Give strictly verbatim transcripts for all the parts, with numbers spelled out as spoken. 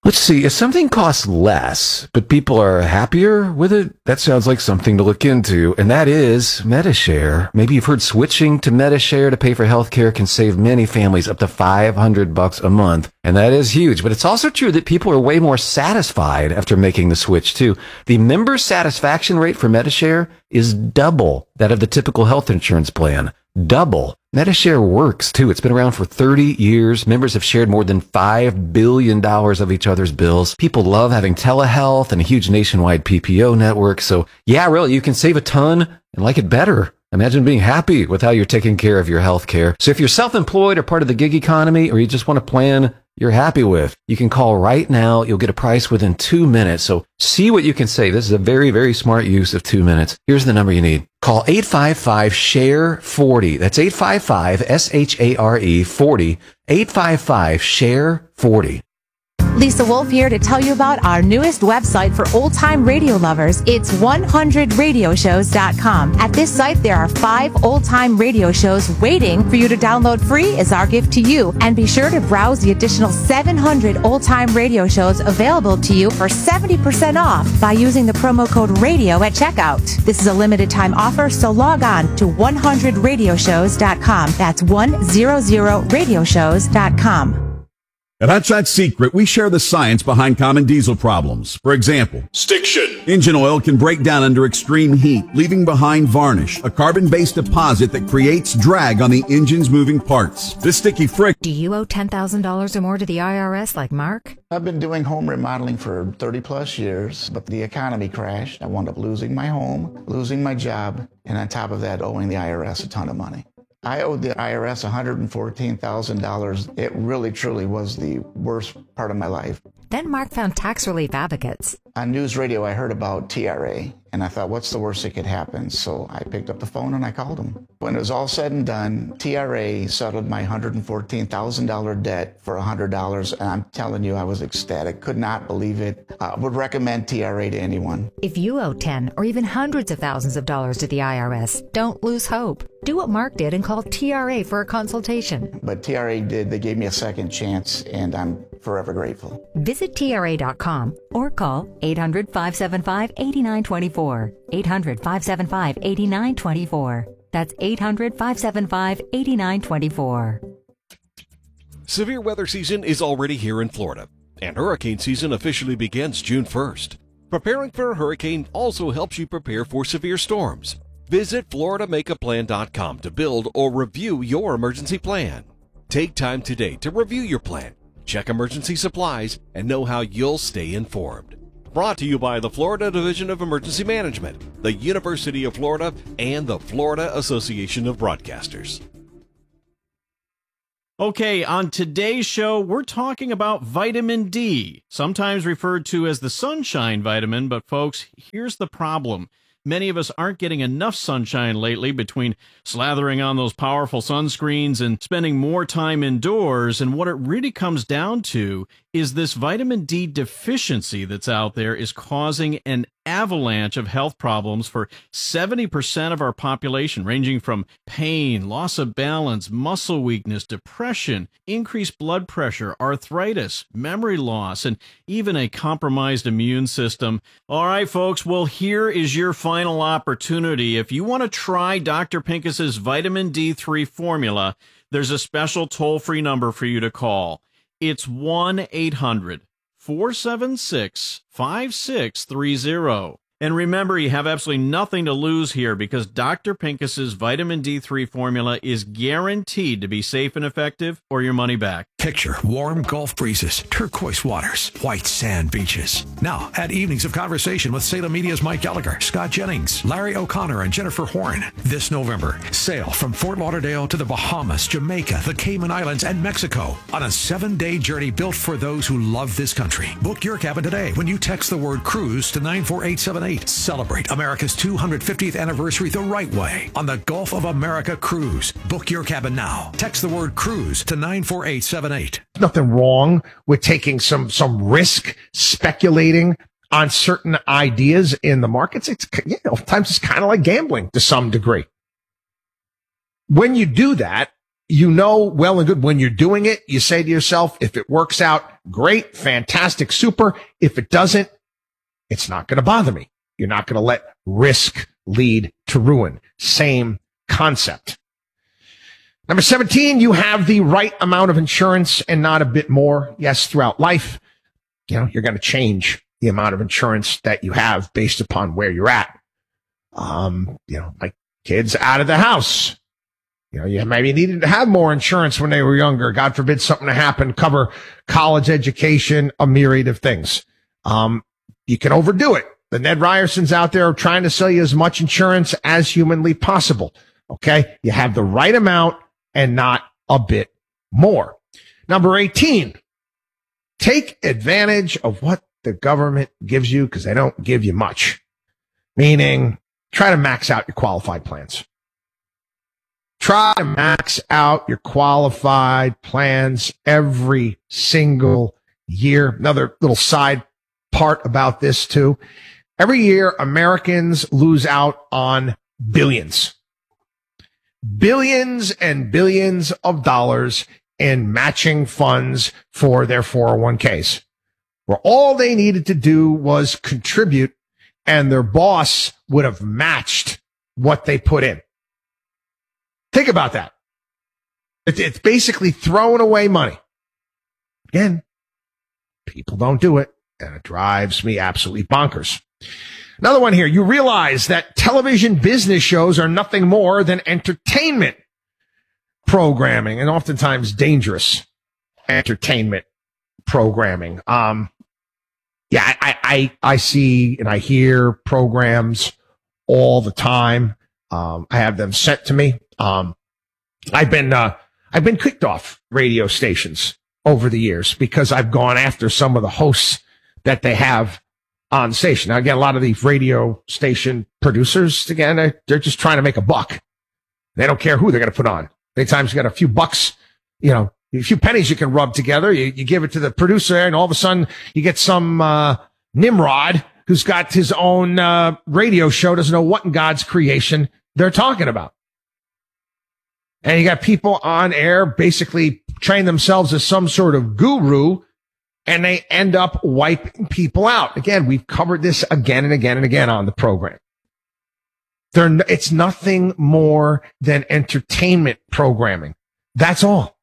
Let's see, if something costs less, but people are happier with it, that sounds like something to look into, and that is Medi-Share. Maybe you've heard switching to Medi-Share to pay for healthcare can save many families up to five hundred bucks a month, and that is huge. But it's also true that people are way more satisfied after making the switch, too. The member satisfaction rate for Medi-Share is double that of the typical health insurance plan. Double. Medi-Share works, too. It's been around for thirty years. Members have shared more than five billion dollars of each other's bills. People love having telehealth and a huge nationwide P P O network. So, yeah, really, you can save a ton and like it better. Imagine being happy with how you're taking care of your health care. So if you're self-employed or part of the gig economy, or you just want a plan you're happy with, you can call right now. You'll get a price within two minutes. So see what you can save. This is a very, very smart use of two minutes. Here's the number you need. Call eight five five, S H A R E, forty. That's eight five five, S H A R E, forty. eight five five, S H A R E, forty. Lisa Wolf here to tell you about our newest website for old-time radio lovers. It's one hundred radio shows dot com. At this site, there are five old-time radio shows waiting for you to download free as our gift to you. And be sure to browse the additional seven hundred old-time radio shows available to you for seventy percent off by using the promo code RADIO at checkout. This is a limited-time offer, so log on to one hundred radio shows dot com. That's one hundred radio shows dot com. At Hot Shot Secret, we share the science behind common diesel problems. For example, stiction. Engine oil can break down under extreme heat, leaving behind varnish, a carbon-based deposit that creates drag on the engine's moving parts. This sticky friction. Do you owe ten thousand dollars or more to the I R S like Mark? I've been doing home remodeling for thirty plus years, but the economy crashed. I wound up losing my home, losing my job, and on top of that, owing the I R S a ton of money. I owed the I R S one hundred fourteen thousand dollars. It really, truly was the worst part of my life. Then Mark found tax relief advocates. On news radio, I heard about T R A, and I thought, what's the worst that could happen? So I picked up the phone and I called them. When it was all said and done, T R A settled my one hundred fourteen thousand dollars debt for one hundred dollars, and I'm telling you, I was ecstatic. Could not believe it. I uh, would recommend T R A to anyone. If you owe ten or even hundreds of thousands of dollars to the I R S, don't lose hope. Do what Mark did and call T R A for a consultation. But T R A did. They gave me a second chance, and I'm forever grateful. Visit T R A dot com or call eight hundred, five seven five, eight nine two four. eight hundred, five seven five, eight nine two four. That's eight hundred, five seven five, eight nine two four. Severe weather season is already here in Florida, and hurricane season officially begins June first. Preparing for a hurricane also helps you prepare for severe storms. Visit Florida Make A Plan dot com to build or review your emergency plan. Take time today to review your plan, check emergency supplies, and know how you'll stay informed. Brought to you by the Florida Division of Emergency Management, the University of Florida, and the Florida Association of Broadcasters. Okay, on today's show, we're talking about vitamin D, sometimes referred to as the sunshine vitamin, but folks, here's the problem. Many of us aren't getting enough sunshine lately between slathering on those powerful sunscreens and spending more time indoors. And what it really comes down to is this vitamin D deficiency that's out there is causing an avalanche of health problems for seventy percent of our population, ranging from pain, loss of balance, muscle weakness, depression, increased blood pressure, arthritis, memory loss, and even a compromised immune system. All right, folks, well, here is your final opportunity. If you want to try Doctor Pincus's vitamin D three formula, there's a special toll-free number for you to call. It's one eight hundred, four seven six, five six three zero. And remember, you have absolutely nothing to lose here because Doctor Pincus's vitamin D three formula is guaranteed to be safe and effective or your money back. Picture warm Gulf breezes, turquoise waters, white sand beaches. Now, at Evenings of Conversation with Salem Media's Mike Gallagher, Scott Jennings, Larry O'Connor, and Jennifer Horn. This November, sail from Fort Lauderdale to the Bahamas, Jamaica, the Cayman Islands, and Mexico on a seven-day journey built for those who love this country. Book your cabin today when you text the word cruise to nine four eight seven eight. Celebrate America's two hundred fiftieth anniversary the right way on the Gulf of America Cruise. Book your cabin now. Text the word cruise to nine four eight seven eight. Nothing wrong with taking some some risk, speculating on certain ideas in the markets. It's, you know, sometimes it's kind of like gambling to some degree. When you do that, you know well and good when you're doing it, you say to yourself, if it works out, great, fantastic, super. If it doesn't, it's not going to bother me. You're not going to let risk lead to ruin. Same concept. Number seventeen, you have the right amount of insurance and not a bit more. Yes, throughout life, you know, you're going to change the amount of insurance that you have based upon where you're at. Um, you know, like kids out of the house. You know, you maybe needed to have more insurance when they were younger. God forbid something to happen, cover college education, a myriad of things. Um, you can overdo it. The Ned Ryersons out there are trying to sell you as much insurance as humanly possible. Okay. You have the right amount and not a bit more. Number eighteen, take advantage of what the government gives you because they don't give you much. Meaning, try to max out your qualified plans. Try to max out your qualified plans every single year. Another little side part about this too. Every year, Americans lose out on billions. Billions and billions of dollars in matching funds for their four oh one k's, where all they needed to do was contribute and their boss would have matched what they put in. Think about that. It's basically throwing away money. Again, people don't do it, and it drives me absolutely bonkers. Another one here. You realize that television business shows are nothing more than entertainment programming, and oftentimes dangerous entertainment programming. Um, yeah, I, I, I see and I hear programs all the time. Um, I have them sent to me. Um, I've been, uh, I've been kicked off radio stations over the years because I've gone after some of the hosts that they have on station. Now, again, a lot of these radio station producers, again, they're, they're just trying to make a buck. They don't care who they're going to put on. Anytime you got a few bucks, you know, a few pennies you can rub together. You, you give it to the producer, and all of a sudden you get some uh, Nimrod who's got his own uh, radio show, doesn't know what in God's creation they're talking about. And you got people on air basically train themselves as some sort of guru, and they end up wiping people out. Again, we've covered this again and again and again on the program. They're, it's nothing more than entertainment programming. That's all.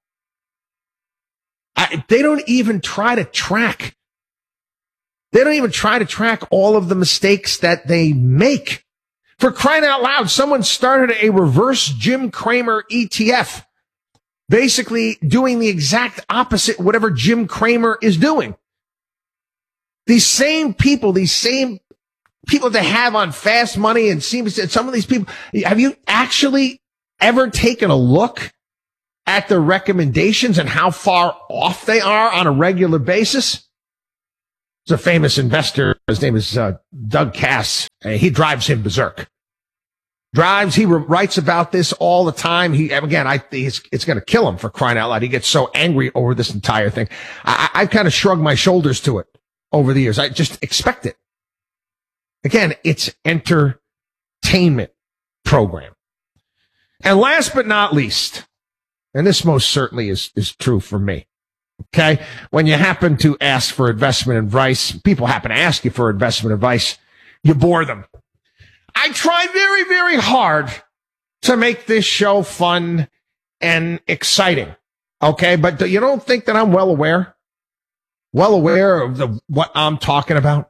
I, they don't even try to track. They don't even try to track all of the mistakes that they make. For crying out loud, someone started a reverse Jim Cramer E T F. Basically doing the exact opposite of whatever Jim Cramer is doing. These same people, these same people that have on Fast Money and seems that some of these people, have you actually ever taken a look at the recommendations and how far off they are on a regular basis? There's a famous investor. His name is uh, Doug Cass. And he drives him berserk. Drives, he writes about this all the time. He, again, I think it's, it's going to kill him for crying out loud. He gets so angry over this entire thing. I, I've kind of shrugged my shoulders to it over the years. I just expect it. Again, it's entertainment program. And last but not least, and this most certainly is, is true for me. Okay. When you happen to ask for investment advice, people happen to ask you for investment advice, you bore them. I try very, very hard to make this show fun and exciting. Okay. But you don't think that I'm well aware, well aware of the, what I'm talking about?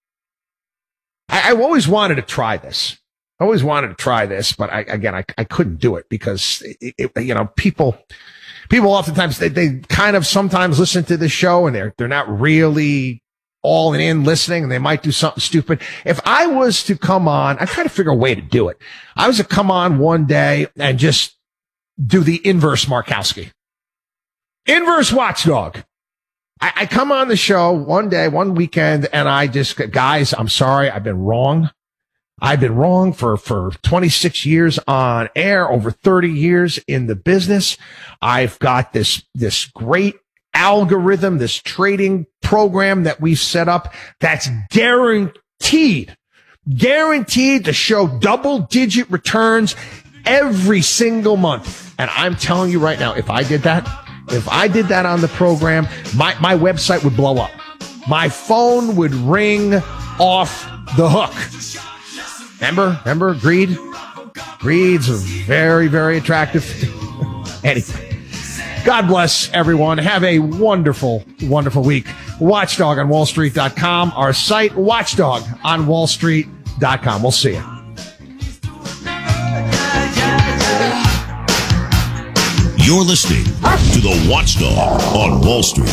I, I always wanted to try this. I always wanted to try this, but I, again, I, I couldn't do it because, it, it, you know, people, people oftentimes, they, they kind of sometimes listen to the show and they're, they're not really all in listening, and they might do something stupid. If I was to come on, I try to figure a way to do it. I was to come on one day and just do the inverse Markowski. Inverse watchdog. I, I come on the show one day, one weekend, and I just, guys, I'm sorry, I've been wrong. I've been wrong for, for twenty-six years on air, over thirty years in the business. I've got this, this great algorithm, this trading program that we've set up that's guaranteed, guaranteed to show double digit returns every single month. And I'm telling you right now, if I did that, if I did that on the program, my, my website would blow up. My phone would ring off the hook. Remember? Remember? Greed? Greed's a very, very attractive thing. Anyway. God bless everyone. Have a wonderful, wonderful week. Watchdog on Wall Street dot com. Our site, watchdog on Wall Street dot com. We'll see you. You're listening to the Watchdog on Wall Street.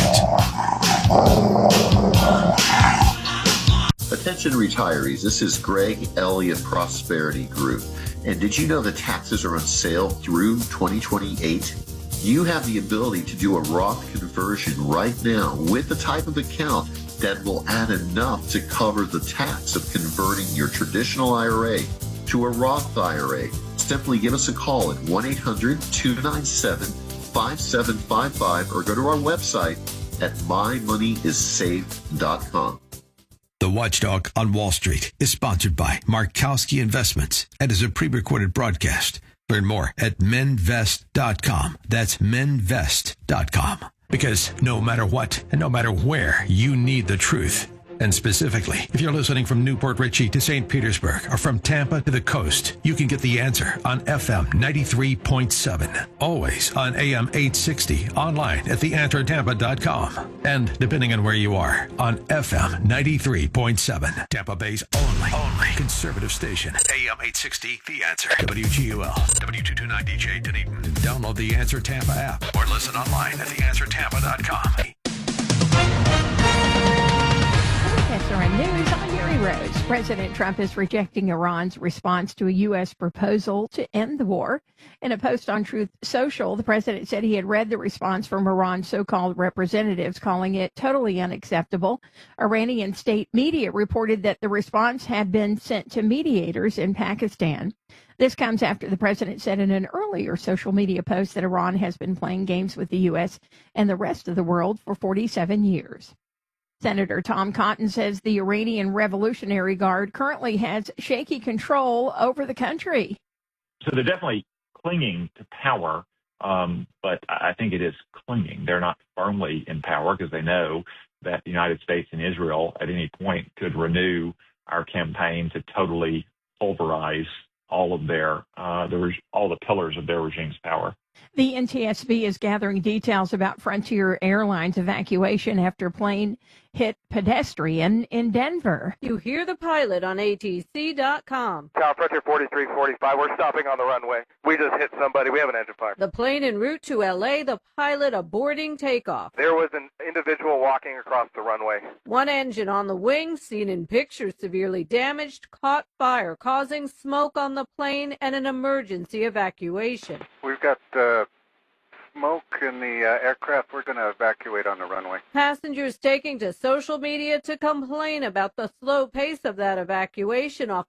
Attention retirees, this is Greg Elliott Prosperity Group. And did you know that taxes are on sale through twenty twenty-eight? You have the ability to do a Roth conversion right now with the type of account that will add enough to cover the tax of converting your traditional I R A to a Roth I R A. Simply give us a call at one eight hundred two nine seven five seven five five or go to our website at my money is saved dot com. The Watchdog on Wall Street is sponsored by Markowski Investments and is a pre-recorded broadcast. Learn more at menvest dot com. That's menvest dot com. Because no matter what and no matter where, you need the truth. And specifically, if you're listening from Newport Richey to Saint Petersburg or from Tampa to the coast, you can get the answer on F M ninety-three point seven. Always on A M eight sixty, online at the answer tampa dot com. And depending on where you are, on F M ninety-three point seven. Tampa Bay's only, only conservative station. A M eight sixty, The Answer. W G U L, W two twenty-nine D J Dunedin. Download the Answer Tampa app or listen online at the answer tampa dot com. S R N News, I'm Mary Rose. President Trump is rejecting Iran's response to a U S proposal to end the war. In a post on Truth Social, the president said he had read the response from Iran's so-called representatives, calling it totally unacceptable. Iranian state media reported that the response had been sent to mediators in Pakistan. This comes after the president said in an earlier social media post that Iran has been playing games with the U S and the rest of the world for forty-seven years. Senator Tom Cotton says the Iranian Revolutionary Guard currently has shaky control over the country. So they're definitely clinging to power, um, but I think it is clinging. They're not firmly in power because they know that the United States and Israel at any point could renew our campaign to totally pulverize all of their, uh, the, all the pillars of their regime's power. The N T S B is gathering details about Frontier Airlines evacuation after plane hit pedestrian in Denver. You hear the pilot on A T C dot com. Tower Frontier forty-three forty-five, we're stopping on the runway. We just hit somebody. We have an engine fire. The plane en route to L A, the pilot aborting takeoff. There was an individual walking across the runway. One engine on the wing, seen in pictures severely damaged, caught fire, causing smoke on the plane and an emergency evacuation. We've got uh, smoke in the uh, aircraft. We're going to evacuate on the runway. Passengers taking to social media to complain about the slow pace of that evacuation off